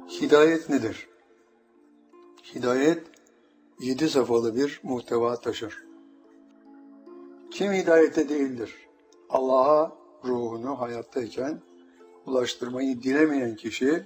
Hidayet nedir? Hidayet 7 safhalı bir muhteva taşır. Kim hidayette değildir? Allah'a ruhunu hayattayken ulaştırmayı dilemeyen kişi